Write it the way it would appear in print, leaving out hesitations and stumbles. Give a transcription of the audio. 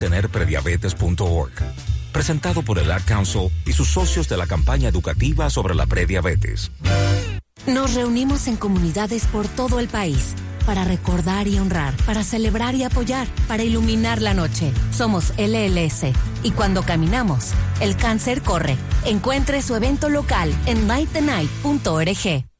tenerprediabetes.org. Presentado por el Ad Council y sus socios de la campaña educativa sobre la prediabetes. Nos reunimos en comunidades por todo el país para recordar y honrar, para celebrar y apoyar, para iluminar la noche. Somos LLS y cuando caminamos, el cáncer corre. Encuentre su evento local en lightthenight.org.